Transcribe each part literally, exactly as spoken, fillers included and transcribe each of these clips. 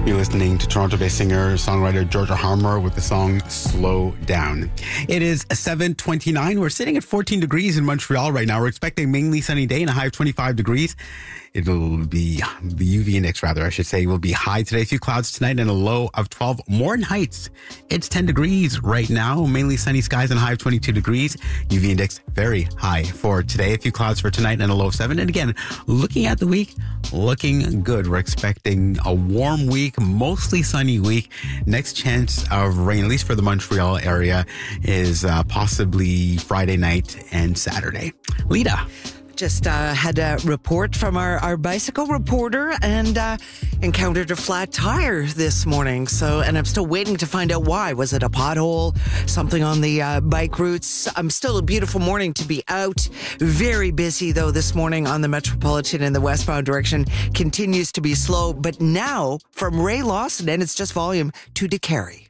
You're listening to Toronto-based singer-songwriter Georgia Harmer with the song Slow Down. It is seven twenty-nine. We're sitting at fourteen degrees in Montreal right now. We're expecting a mainly sunny day and a high of twenty-five degrees. It'll be, the U V index rather, I should say, will be high today. A few clouds tonight and a low of twelve. Morton Heights, it's ten degrees right now. Mainly sunny skies and a high of twenty-two degrees. U V index very high for today. A few clouds for tonight and a low of seven. And again, looking at the week, looking good. We're expecting a warm week, mostly sunny week. Next chance of rain, at least for the Montreal area, is uh, possibly Friday night and Saturday. Lita. Just uh, had a report from our, our bicycle reporter and uh, encountered a flat tire this morning. So, and I'm still waiting to find out why. Was it a pothole? Something on the uh, bike routes? I'm still a beautiful morning to be out. Very busy though this morning on the Metropolitan in the westbound direction. Continues to be slow. But now from Ray Lawson, and it's just volume, to DeCarry.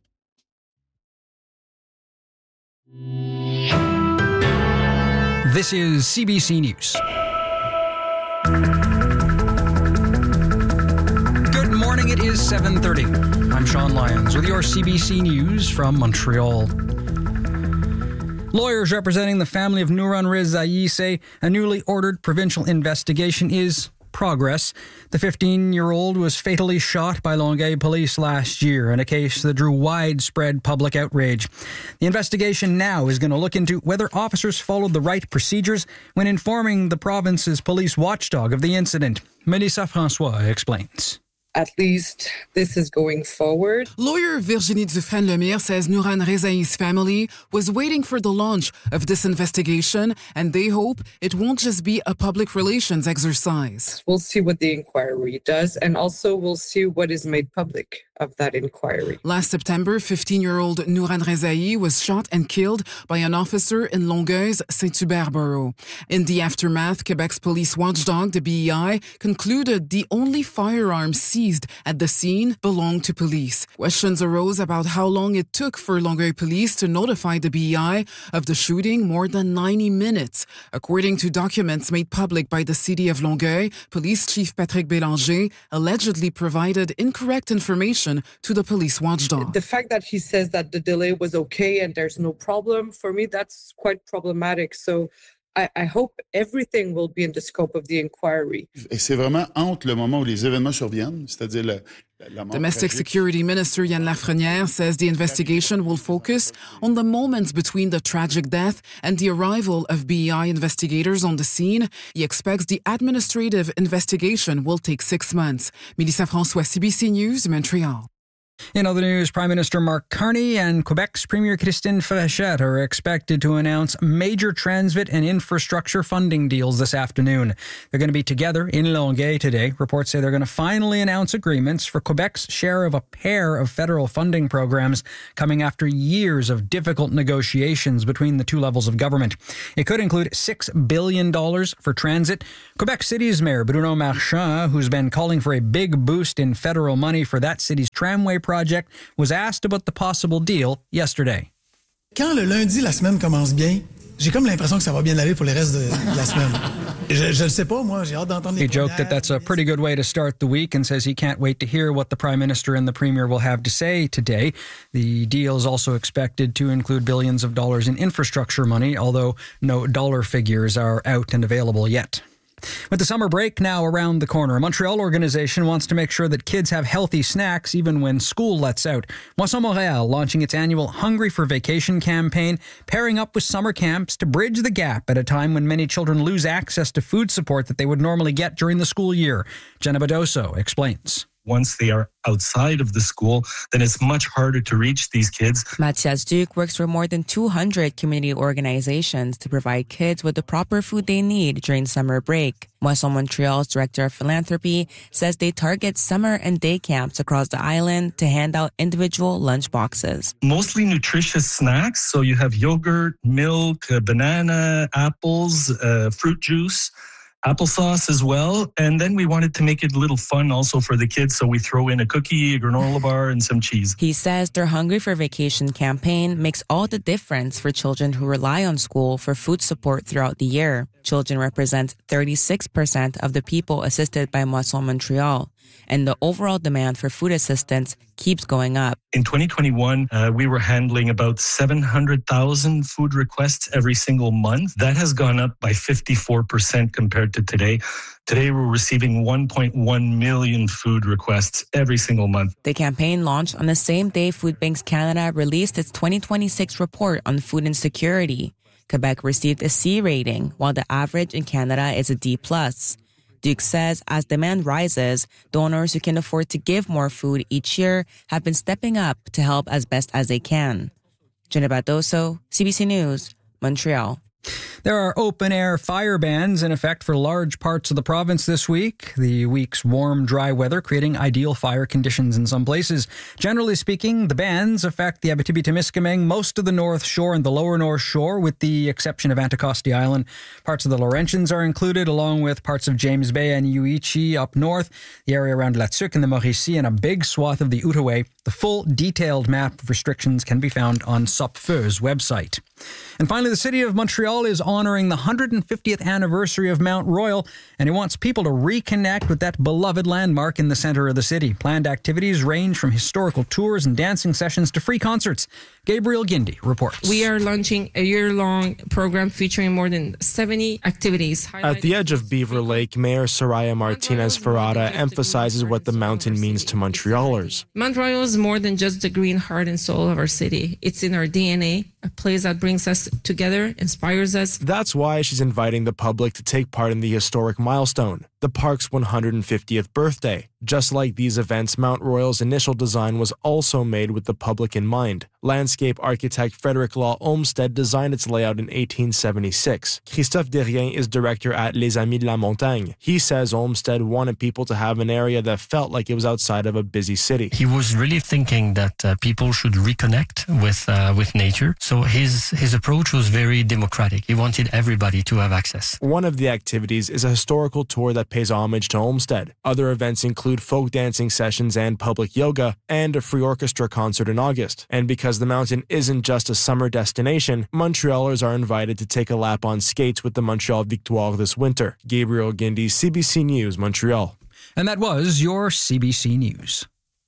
This is C B C News. Good morning, it is seven thirty. I'm Sean Lyons with your C B C News from Montreal. Lawyers representing the family of Nouran Rezaei say a newly ordered provincial investigation is progress. The fifteen-year-old was fatally shot by Longueuil police last year in a case that drew widespread public outrage. The investigation now is going to look into whether officers followed the right procedures when informing the province's police watchdog of the incident. Melissa François explains. At least this is going forward. Lawyer Virginie Dufresne-Lemire says Nouran Rezaei's family was waiting for the launch of this investigation, and they hope it won't just be a public relations exercise. We'll see what the inquiry does, and also we'll see what is made public of that inquiry. Last September, fifteen-year-old Nouran Rezaei was shot and killed by an officer in Longueuil's Saint-Hubert borough. In the aftermath, Quebec's police watchdog, the B E I, concluded the only firearm seized at the scene belonged to police. Questions arose about how long it took for Longueuil police to notify the B E I of the shooting, more than ninety minutes. According to documents made public by the city of Longueuil, Police Chief Patrick Bélanger allegedly provided incorrect information to the police watchdog. The fact that he says that the delay was okay and there's no problem, for me, that's quite problematic. So I, I hope everything will be in the scope of the inquiry. Et c'est vraiment entre le moment où les événements surviennent, c'est-à-dire la, la mort Domestic tragique. Security Minister Yann Lafrenière says the investigation will focus on the moments between the tragic death and the arrival of B E I investigators on the scene. He expects the administrative investigation will take six months. Melissa François, C B C News, Montreal. In other news, Prime Minister Mark Carney and Quebec's Premier Christine Frechette are expected to announce major transit and infrastructure funding deals this afternoon. They're going to be together in Longueuil today. Reports say they're going to finally announce agreements for Quebec's share of a pair of federal funding programs coming after years of difficult negotiations between the two levels of government. It could include six billion dollars for transit. Quebec City's Mayor Bruno Marchand, who's been calling for a big boost in federal money for that city's tramway project, was asked about the possible deal yesterday. Quand le lundi, la semaine commence bien, j'ai comme l'impression que ça va bien aller pour le reste de, de la semaine. Je ne sais pas, moi, j'ai hâte d'entendre les He joked that that's a pretty good way to start the week and says he can't wait to hear what the Prime Minister and the Premier will have to say today. The deal is also expected to include billions of dollars in infrastructure money, although no dollar figures are out and available yet. With the summer break now around the corner, a Montreal organization wants to make sure that kids have healthy snacks even when school lets out. Moisson Montréal launching its annual Hungry for Vacation campaign, pairing up with summer camps to bridge the gap at a time when many children lose access to food support that they would normally get during the school year. Jenna Badoso explains. Once they are outside of the school, then it's much harder to reach these kids. Mathias Duke works for more than two hundred community organizations to provide kids with the proper food they need during summer break. Moisson Montreal's director of philanthropy says they target summer and day camps across the island to hand out individual lunch boxes. Mostly nutritious snacks. So you have yogurt, milk, uh, banana, apples, uh, fruit juice. applesauce as well. And then we wanted to make it a little fun also for the kids. So we throw in a cookie, a granola bar, and some cheese. He says their Hungry for Vacation campaign makes all the difference for children who rely on school for food support throughout the year. Children represent thirty-six percent of the people assisted by Moisson Montreal, and the overall demand for food assistance keeps going up. In twenty twenty-one, uh, we were handling about seven hundred thousand food requests every single month. That has gone up by fifty-four percent compared to today. Today, we're receiving one point one million food requests every single month. The campaign launched on the same day Food Banks Canada released its twenty twenty-six report on food insecurity. Quebec received a C rating, while the average in Canada is a D plus. Duke says as demand rises, donors who can afford to give more food each year have been stepping up to help as best as they can. Jenna Bardoso, C B C News, Montreal. There are open-air fire bans in effect for large parts of the province this week. The week's warm, dry weather creating ideal fire conditions in some places. Generally speaking, the bans affect the Abitibi-Témiscamingue, most of the North Shore and the Lower North Shore, with the exception of Anticosti Island. Parts of the Laurentians are included, along with parts of James Bay and Uichi up north, the area around La Tuque and the Mauricie, and a big swath of the Outaouais. The full detailed map of restrictions can be found on SOPFEU's website. And finally, the city of Montreal is honoring the one hundred fiftieth anniversary of Mount Royal, and it wants people to reconnect with that beloved landmark in the center of the city. Planned activities range from historical tours and dancing sessions to free concerts. Gabriel Gindi reports. We are launching a year-long program featuring more than seventy activities. At the edge of Beaver Lake, Mayor Soraya Martinez Ferrada emphasizes what the mountain means to Montrealers. Mount Royal is more than just the green heart and soul of our city. It's in our D N A, a place that brings us together, inspires us. That's why she's inviting the public to take part in the historic milestone, the park's one hundred fiftieth birthday. Just like these events, Mount Royal's initial design was also made with the public in mind. Landscape architect Frederick Law Olmsted designed its layout in eighteen seventy-six. Christophe Derrien is director at Les Amis de la Montagne. He says Olmsted wanted people to have an area that felt like it was outside of a busy city. He was really thinking that uh, people should reconnect with uh, with nature. So his his approach was very democratic. He wanted everybody to have access. One of the activities is a historical tour that pays homage to Olmsted. Other events include folk dancing sessions and public yoga, and a free orchestra concert in August. And because the mountain isn't just a summer destination, Montrealers are invited to take a lap on skates with the Montreal Victoire this winter. Gabriel Gindi, C B C News, Montreal. And that was your C B C News.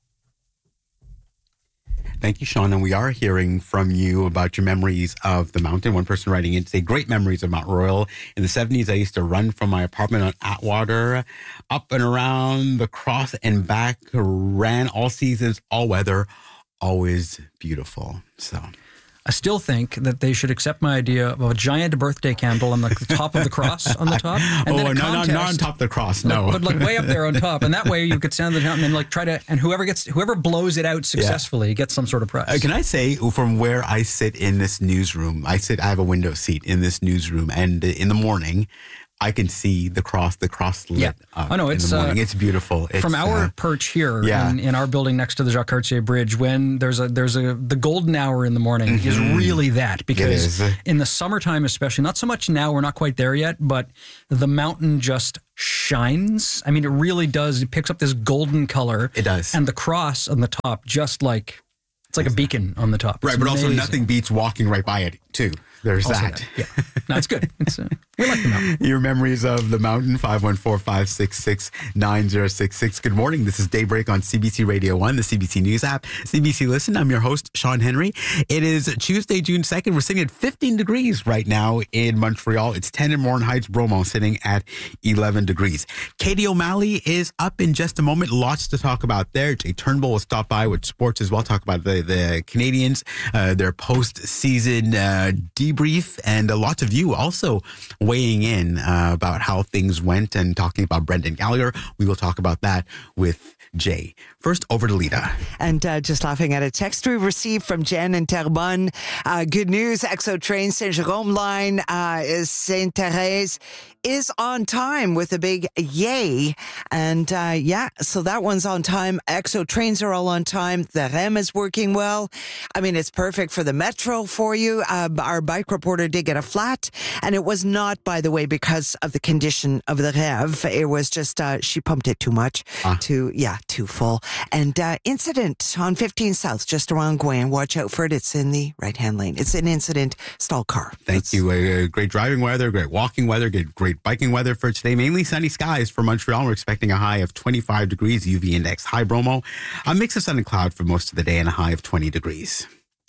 Thank you, Sean. And we are hearing from you about your memories of the mountain. One person writing in to say, great memories of Mount Royal. In the seventies, I used to run from my apartment on Atwater, up and around the cross and back, ran all seasons, all weather, always beautiful. So I still think that they should accept my idea of a giant birthday candle on the top of the cross on the top. And oh, then a no, contest, no, not on top of the cross, no. Like, but like way up there on top. And that way you could stand on the top and then like try to, and whoever gets, whoever blows it out successfully yeah. gets some sort of prize. Uh, can I say, from where I sit in this newsroom, I sit, I have a window seat in this newsroom, and in the morning, I can see the cross, the cross lit yeah. up oh, no, it's, in the morning. Uh, it's beautiful. It's, from our uh, perch here yeah. in, in our building next to the Jacques Cartier Bridge, when there's a there's a the golden hour in the morning mm-hmm. is really that, because in the summertime especially, not so much now, we're not quite there yet, but the mountain just shines. I mean, it really does. It picks up this golden color. It does. And the cross on the top, just like, it's like a beacon on the top. It's right, but amazing. Also nothing beats walking right by it, too. There's also that. that. Yeah. No, it's good. It's, uh, we like the mountain. Your memories of the mountain, five one four, five six six, nine zero six six. Good morning. This is Daybreak on C B C Radio one, the C B C News app, C B C Listen. I'm your host, Sean Henry. It is Tuesday, June second. We're sitting at fifteen degrees right now in Montreal. It's ten in Morin Heights, Bromont, sitting at eleven degrees. Katie O'Malley is up in just a moment. Lots to talk about there. Jay Turnbull will stop by with sports as well. Talk about the, the Canadians, uh, their post-season uh, debrief, and uh, lots of you also weighing in uh, about how things went and talking about Brendan Gallagher. We will talk about that with Jay. First, over to Lita. And uh, just laughing at a text we received from Jen in Terrebonne. Uh, good news, Exo Train Saint-Jérôme line uh, is Sainte-Thérèse is on time with a big yay. And uh, yeah, so that one's on time. Exo trains are all on time. The R E M is working well. I mean, it's perfect for the metro for you. Uh, our bike reporter did get a flat, and it was not, by the way, because of the condition of the R E V. It was just uh, she pumped it too much, ah. too, yeah, too full. And uh, incident on fifteen South, just around Gouin. Watch out for it. It's in the right-hand lane. It's an incident. Stall car. Thank That's, you. Uh, great driving weather, great walking weather, great, great biking weather for today. Mainly sunny skies for Montreal. We're expecting a high of twenty-five degrees, U V index high bromo. A mix of sun and cloud for most of the day and a high of twenty degrees.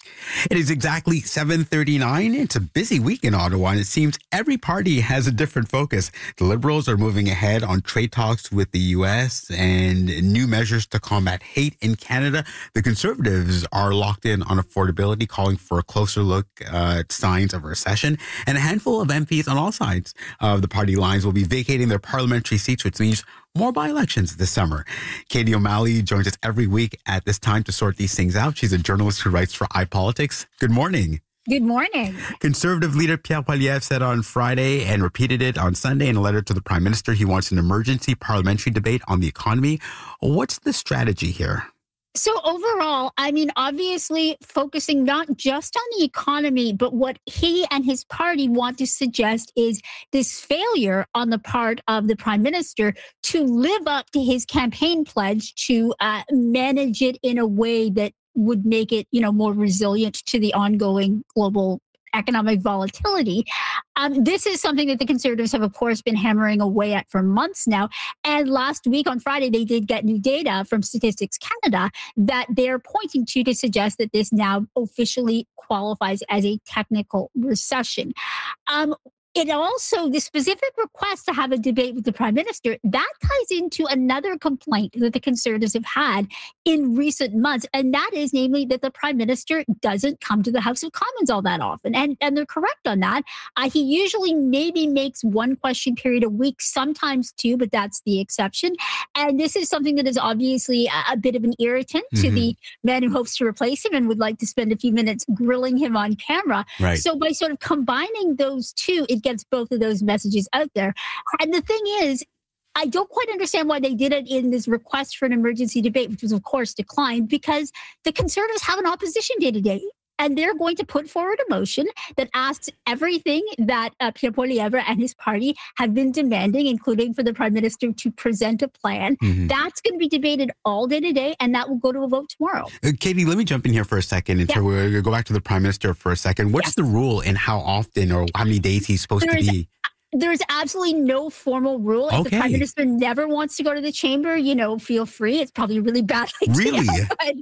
It is exactly seven thirty-nine. It's a busy week in Ottawa, and it seems every party has a different focus. The Liberals are moving ahead on trade talks with the U S and new measures to combat hate in Canada. The Conservatives are locked in on affordability, calling for a closer look uh, at signs of recession. And a handful of M Ps on all sides of the party lines will be vacating their parliamentary seats, which means more by-elections this summer. Katie O'Malley joins us every week at this time to sort these things out. She's a journalist who writes for iPolitics. Good morning. Good morning. Conservative leader Pierre Poilievre said on Friday and repeated it on Sunday in a letter to the Prime Minister he wants an emergency parliamentary debate on the economy. What's the strategy here? So overall, I mean, obviously focusing not just on the economy, but what he and his party want to suggest is this failure on the part of the prime minister to live up to his campaign pledge to uh, manage it in a way that would make it, you know, more resilient to the ongoing global economic volatility. Um, this is something that the Conservatives have, of course, been hammering away at for months now. And last week on Friday, they did get new data from Statistics Canada that they're pointing to to suggest that this now officially qualifies as a technical recession. Um, It also, the specific request to have a debate with the prime minister, that ties into another complaint that the Conservatives have had in recent months. And that is namely that the prime minister doesn't come to the House of Commons all that often. And, and they're correct on that. Uh, he usually maybe makes one question period a week, sometimes two, but that's the exception. And this is something that is obviously a, a bit of an irritant mm-hmm. to the man who hopes to replace him and would like to spend a few minutes grilling him on camera. Right. So by sort of combining those two, it gets both of those messages out there. And the thing is, I don't quite understand why they did it in this request for an emergency debate, which was, of course, declined, because the Conservatives have an opposition day to day. And they're going to put forward a motion that asks everything that uh, Pierre Poilievre and his party have been demanding, including for the Prime Minister to present a plan. Mm-hmm. That's going to be debated all day today, and that will go to a vote tomorrow. Uh, Katie, let me jump in here for a second. And yeah. so we'll go back to the Prime Minister for a second. What's yeah. the rule in how often or how many days he's supposed There's, to be? There's absolutely no formal rule. If okay. the Prime Minister never wants to go to the chamber, you know, feel free. It's probably a really bad idea. Really? But,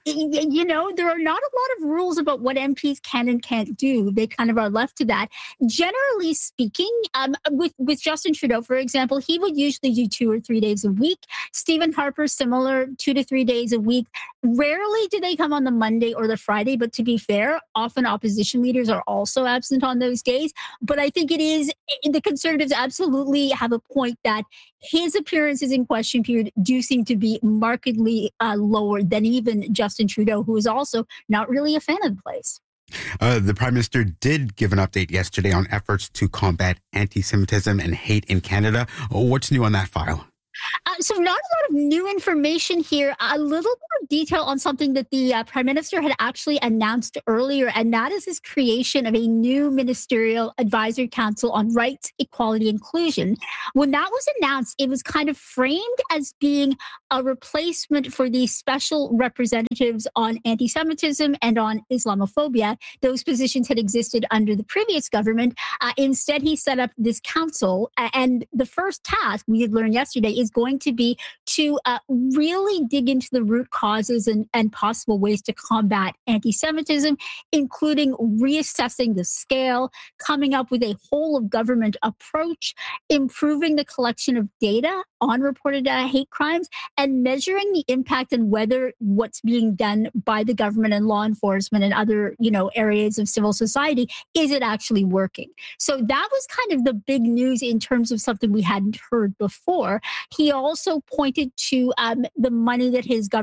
you know, there are not a lot of rules about what M Ps can and can't do. They kind of are left to that. Generally speaking, um, with, with Justin Trudeau, for example, he would usually do two or three days a week. Stephen Harper, similar, two to three days a week. Rarely do they come on the Monday or the Friday, but to be fair, often opposition leaders are also absent on those days. But I think it is... The Conservatives absolutely have a point that his appearances in question period do seem to be markedly uh, lower than even Justin Trudeau, who is also not really a fan of the place. Uh, the Prime Minister did give an update yesterday on efforts to combat anti-Semitism and hate in Canada. What's new on that file? Uh, so not a lot of new information here, a little more detail on something that the uh, Prime Minister had actually announced earlier, and that is this creation of a new Ministerial Advisory Council on Rights, Equality, Inclusion. When that was announced, it was kind of framed as being a replacement for the special representatives on anti-Semitism and on Islamophobia. Those positions had existed under the previous government. Uh, instead, he set up this council, and the first task we had learned yesterday is going to be to uh, really dig into the root causes and, and possible ways to combat anti-Semitism, including reassessing the scale, coming up with a whole of government approach, improving the collection of data on reported uh, hate crimes, and measuring the impact and whether what's being done by the government and law enforcement and other, you know, areas of civil society, is it actually working? So that was kind of the big news in terms of something we hadn't heard before. He also pointed to um, the money that his government has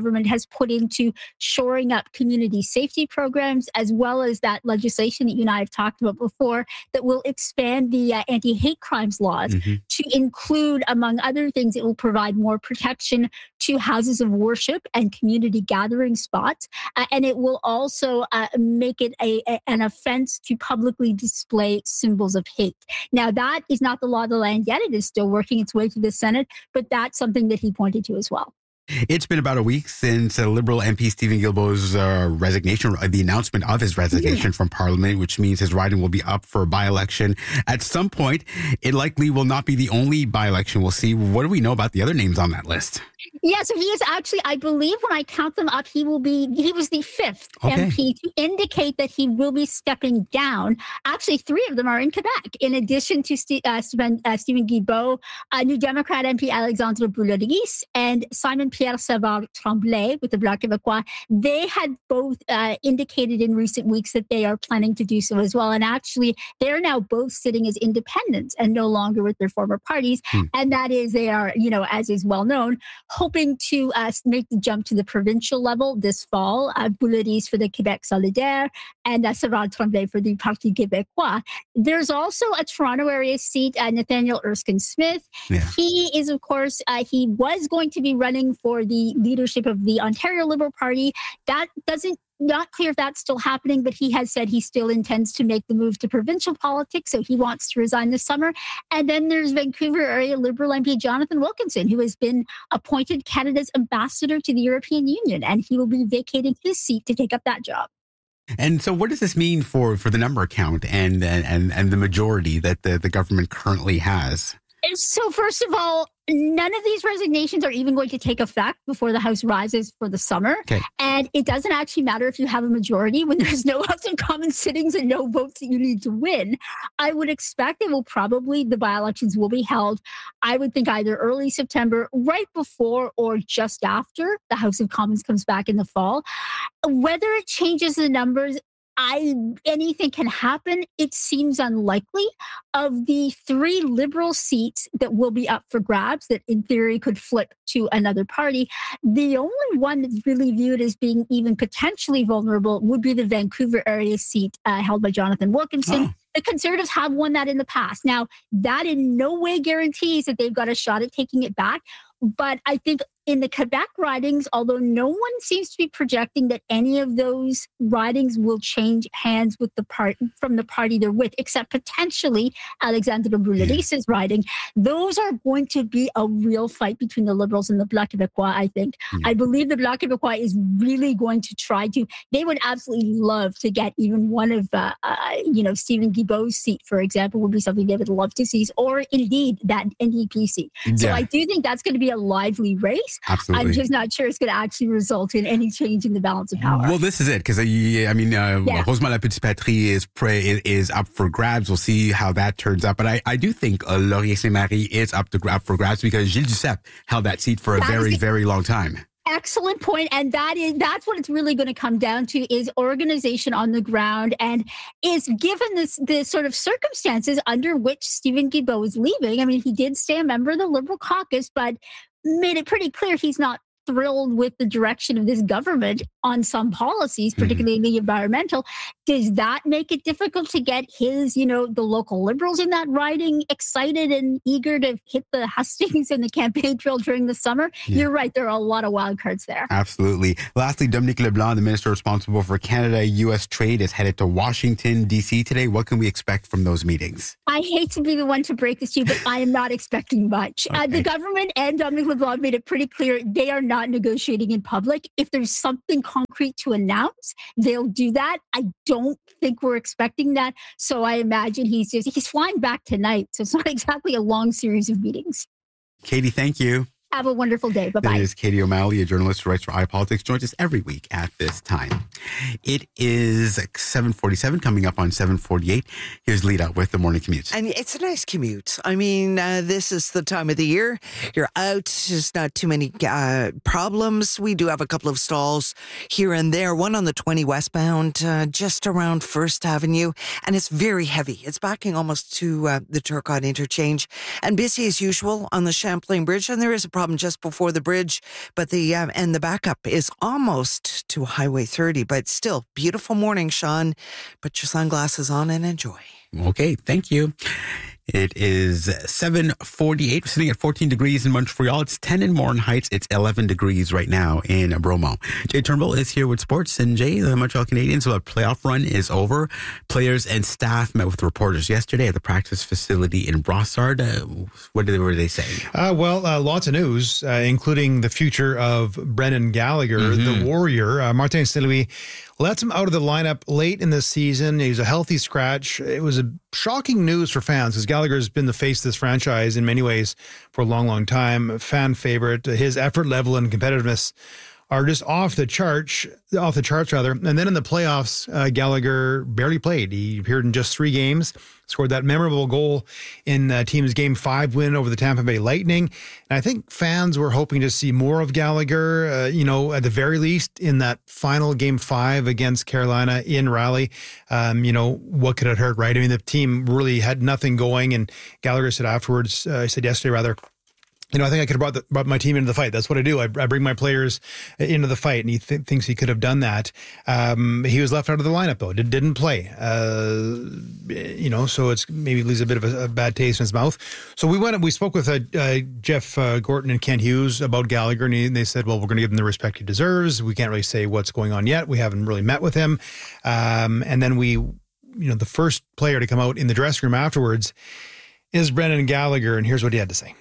has put into shoring up community safety programs, as well as that legislation that you and I have talked about before that will expand the uh, anti-hate crimes laws mm-hmm. to include, among other things, it will provide more protection to houses of worship and community gathering spots. Uh, and it will also uh, make it a, a, an offense to publicly display symbols of hate. Now, that is not the law of the land yet. It is still working its way through the Senate, but that's something that he pointed to as well. It's been about a week since uh, Liberal M P Stephen Guilbeault's uh, resignation, uh, the announcement of his resignation yeah. from Parliament, which means his riding will be up for a by-election at some point. It likely will not be the only by-election. We'll see. What do we know about the other names on that list? Yeah, so he is actually, I believe when I count them up, he will be, he was the fifth okay. M P to indicate that he will be stepping down. Actually, three of them are in Quebec. In addition to St- uh, Stephen, uh, Stephen Guilbeault, uh, New Democrat M P Alexandre Boulay-Rees and Simon Pierre Savard Tremblay with the Bloc Québécois, they had both uh, indicated in recent weeks that they are planning to do so as well. And actually, they're now both sitting as independents and no longer with their former parties. Hmm. And that is, they are, you know, as is well known, hoping to uh, make the jump to the provincial level this fall. Uh, Boulay-Rees for the Québec Solidaire and uh, Savard Tremblay for the Parti Québécois. There's also a Toronto area seat, uh, Nathaniel Erskine-Smith. Yeah. He is, of course, uh, he was going to be running for the leadership of the Ontario Liberal Party. That doesn't Not clear if that's still happening, but he has said he still intends to make the move to provincial politics, so he wants to resign this summer. And then there's Vancouver area Liberal M P Jonathan Wilkinson, who has been appointed Canada's ambassador to the European Union, and he will be vacating his seat to take up that job. And so what does this mean for, for the number count and, and, and the majority that the, the government currently has? So first of all, none of these resignations are even going to take effect before the House rises for the summer. Okay. And it doesn't actually matter if you have a majority when there's no House of Commons sittings and no votes that you need to win. I would expect it will probably, the by-elections will be held, I would think either early September, right before or just after the House of Commons comes back in the fall. Whether it changes the numbers, I anything can happen. It seems unlikely. Of the three Liberal seats that will be up for grabs, that in theory could flip to another party, the only one that's really viewed as being even potentially vulnerable would be the Vancouver area seat uh, held by Jonathan Wilkinson. Oh. The Conservatives have won that in the past. Now, that in no way guarantees that they've got a shot at taking it back. But I think in the Quebec ridings, although no one seems to be projecting that any of those ridings will change hands with the part from the party they're with, except potentially Alexandre Boulay-Rees' riding, those are going to be a real fight between the Liberals and the Bloc Québécois, I think. Mm. I believe the Bloc Québécois is really going to try to, they would absolutely love to get even one of, uh, uh, you know, Stephen Guilbeault's seat, for example, would be something they would love to see, or indeed that N D P seat. Yeah. So I do think that's going to be a lively race. Absolutely. I'm just not sure it's going to actually result in any change in the balance of power. Well, this is it, because I mean, uh, yeah. Rosemont Lapetite-Patrie is pre- is up for grabs. We'll see how that turns out. But I, I do think uh, Laurier Saint-Marie is up to up for grabs because Gilles Duceppe held that seat for a that very, very long time. Excellent point. And that is, that's what it's really going to come down to is organization on the ground. And is given this, the sort of circumstances under which Stephen Guilbeault is leaving. I mean, he did stay a member of the Liberal caucus, but made it pretty clear he's not thrilled with the direction of this government on some policies, particularly mm-hmm. environmental. Does that make it difficult to get his, you know, the local Liberals in that riding excited and eager to hit the hustings and the campaign trail during the summer? Yeah. You're right. There are a lot of wild cards there. Absolutely. Lastly, Dominique LeBlanc, the minister responsible for Canada U S trade, is headed to Washington, D C today. What can we expect from those meetings? I hate to be the one to break this to you, but I am not expecting much. Okay. Uh, the government and Dominique LeBlanc made it pretty clear they are not negotiating in public. If there's something concrete to announce, they'll do that. I don't think we're expecting that. So I imagine he's just, he's flying back tonight. So it's not exactly a long series of meetings. Katie, thank you. Have a wonderful day. Bye-bye. That is Katie O'Malley, a journalist who writes for iPolitics, joins us every week at this time. It is seven forty-seven, coming up on seven forty-eight. Here's Lita with the morning commute. And it's a nice commute. I mean, uh, this is the time of the year. You're out. There's not too many uh, problems. We do have a couple of stalls here and there. One on the twenty westbound, uh, just around First Avenue. And it's very heavy. It's backing almost to uh, the Turcotte interchange. And busy as usual on the Champlain Bridge. And there is a problem problem just before the bridge, but the um, and the backup is almost to Highway thirty. But still, beautiful morning, Sean. Put your sunglasses on and enjoy. Okay, thank you. It is seven forty-eight. We're sitting at fourteen degrees in Montreal. It's ten in Morin Heights. It's eleven degrees right now in Bromo. Jay Turnbull is here with sports. And Jay, the Montreal Canadiens, so the playoff run is over. Players and staff met with reporters yesterday at the practice facility in Brossard. Uh, what, did, what were they saying? Uh, well, uh, lots of news, uh, including the future of Brendan Gallagher, mm-hmm. the Warrior. Uh, Martin Saint-Louis lets him out of the lineup late in the season. He was a healthy scratch. It was a shocking news for fans because Gallagher's been the face of this franchise in many ways for a long, long time. A fan favorite. His effort level and competitiveness are just off the charts, off the charts rather. And then in the playoffs, uh, Gallagher barely played. He appeared in just three games, scored that memorable goal in the team's Game Five win over the Tampa Bay Lightning. And I think fans were hoping to see more of Gallagher. Uh, you know, at the very least, in that final Game Five against Carolina in Raleigh. Um, you know, what could it hurt, right? I mean, the team really had nothing going, and Gallagher said afterwards, uh, he said yesterday rather. You know, I think I could have brought, the, brought my team into the fight. That's what I do. I, I bring my players into the fight, and he th- thinks he could have done that. Um, he was left out of the lineup, though. Did, didn't play. Uh, you know, so it's maybe leaves a bit of a, a bad taste in his mouth. So we went. We spoke with uh, uh, Jeff uh, Gorton and Kent Hughes about Gallagher, and, he, and they said, "Well, we're going to give him the respect he deserves. We can't really say what's going on yet. We haven't really met with him." Um, and then we, you know, the first player to come out in the dressing room afterwards is Brendan Gallagher, and here's what he had to say.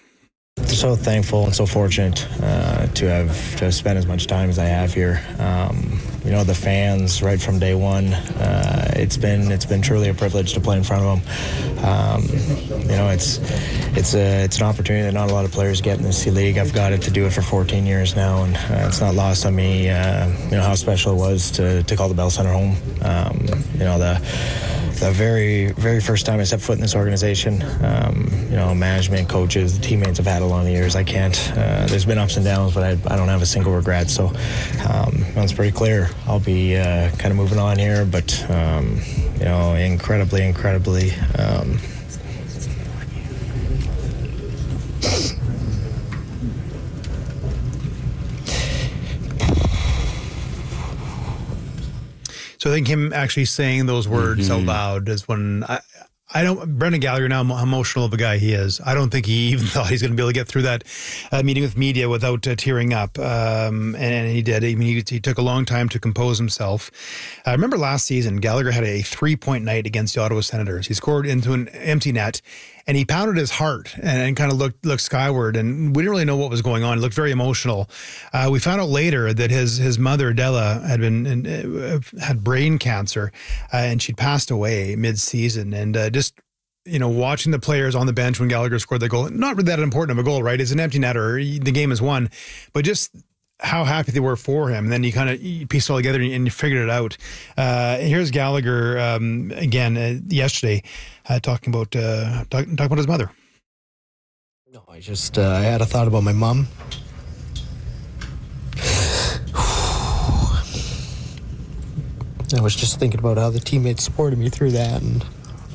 So thankful and so fortunate uh, to have to have spent as much time as I have here. Um, you know, the fans right from day one. Uh, it's been it's been truly a privilege to play in front of them. Um, you know, it's it's a it's an opportunity that not a lot of players get in the C League. I've got it to do it for fourteen years now, and uh, it's not lost on me. Uh, you know how special it was to to call the Bell Center home. Um, you know the. The very, very first time I stepped foot in this organization, um, you know, management, coaches, the teammates I've had along the years, I can't, uh, there's been ups and downs, but I, I don't have a single regret. So um, it's pretty clear. I'll be uh, kind of moving on here, but, um, you know, incredibly, incredibly, um, So I think him actually saying those words mm-hmm. out loud is when I, I don't, Brendan Gallagher, now how emotional of a guy he is. I don't think he even thought he's going to be able to get through that uh, meeting with media without uh, tearing up. Um, and, and he did. I mean, he, he took a long time to compose himself. I remember last season, Gallagher had a three-point night against the Ottawa Senators. He scored into an empty net, and he pounded his heart and, and kind of looked looked skyward, and we didn't really know what was going on. He looked very emotional. Uh, we found out later that his his mother, Della, had been uh, had brain cancer, uh, and she'd passed away mid-season. And uh, just, you know, watching the players on the bench when Gallagher scored the goal, not that important of a goal, right? It's an empty netter. The game is won. But just how happy they were for him. And then you kind of pieced it all together and you figured it out. Uh, here's Gallagher um, again uh, yesterday uh, talking about uh, talk, talking about his mother. No, I just uh, I had a thought about my mom. I was just thinking about how the teammates supported me through that, and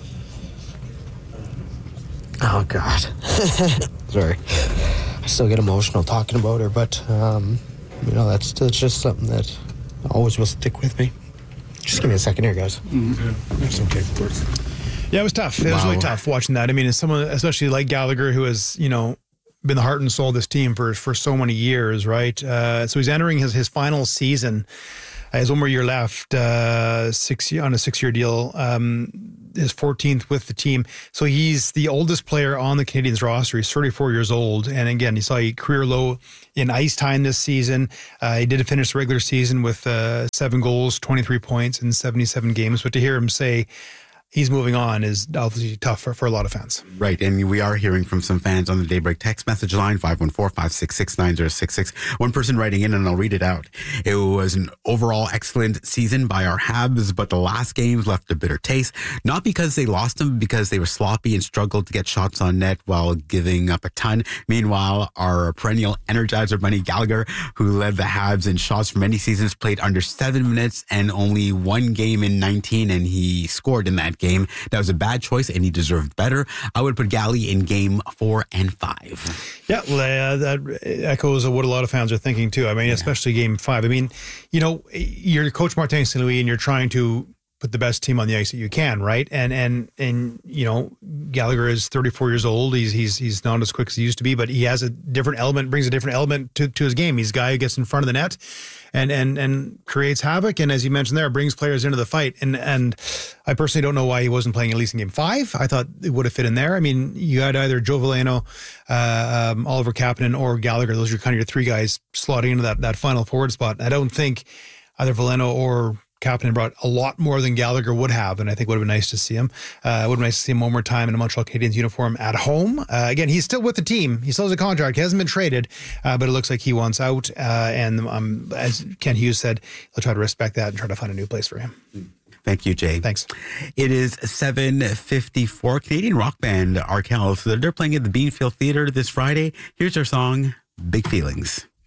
oh God, sorry. I still get emotional talking about her, but um, you know, that's that's just something that always will stick with me. Just give me a second here, guys. Mm-hmm. Some cake, of course. Yeah, it was tough. It wow. was really tough watching that. I mean, as someone, especially like Gallagher, who has, you know, been the heart and soul of this team for for so many years, right? Uh, so he's entering his his final season. He has one more year left, uh, six on a six-year deal, um, his fourteenth with the team. So he's the oldest player on the Canadiens roster. He's thirty-four years old. And again, he saw a career low in ice time this season. Uh, he did finish the regular season with uh, seven goals, twenty-three points in seventy-seven games. But to hear him say he's moving on is obviously tough for, for a lot of fans. Right, and we are hearing from some fans on the Daybreak text message line, five one four, five six six, nine zero six six. One person writing in, and I'll read it out. It was an overall excellent season by our Habs, but the last games left a bitter taste. Not because they lost them, because they were sloppy and struggled to get shots on net while giving up a ton. Meanwhile, our perennial energizer bunny Gallagher, who led the Habs in shots for many seasons, played under seven minutes and only one game in nineteen, and he scored in that game. That was a bad choice, and he deserved better. I would put Gally in game four and five. Yeah, well, uh, that echoes what a lot of fans are thinking too. I mean, yeah. especially game five. I mean, you know, you're Coach Martin Saint Louis, and you're trying to put the best team on the ice that you can, right? And and and you know, Gallagher is thirty-four years old. He's he's he's not as quick as he used to be, but he has a different element, brings a different element to, to his game. He's a guy who gets in front of the net and and and creates havoc. And as you mentioned there, brings players into the fight. And and I personally don't know why he wasn't playing at least in game five. I thought it would have fit in there. I mean, you had either Joe Veleno, uh, um, Oliver Kapanen, or Gallagher. Those are kind of your three guys slotting into that that final forward spot. I don't think either Veleno or Kapanen brought a lot more than Gallagher would have, and I think it would have been nice to see him. Uh, it would have been nice to see him one more time in a Montreal Canadiens uniform at home. Uh, again, he's still with the team. He still has a contract. He hasn't been traded, uh, but it looks like he wants out. Uh, and um, as Ken Hughes said, he'll try to respect that and try to find a new place for him. Thank you, Jay. Thanks. It is seven fifty-four. Canadian rock band Arkell. So they're playing at the Beanfield Theatre this Friday. Here's their song, Big Feelings.